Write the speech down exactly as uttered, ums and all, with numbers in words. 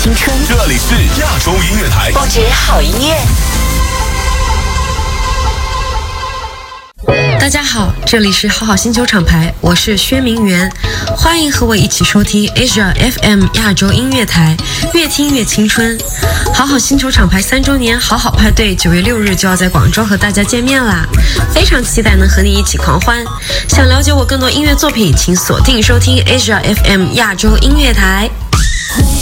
青春， 这里是亚洲音乐台， 不止好音乐。 大家好，这里是好好星球厂牌，我是薛明媛，欢迎和我一起收听 Asia F M 亚洲音乐台，越听越青春。好好星球厂牌三周年好好派对九月六日就要在广州和大家见面啦，非常期待能和你一起狂欢。想了解我更多音乐作品，请锁定收听 Asia F M 亚洲音乐台。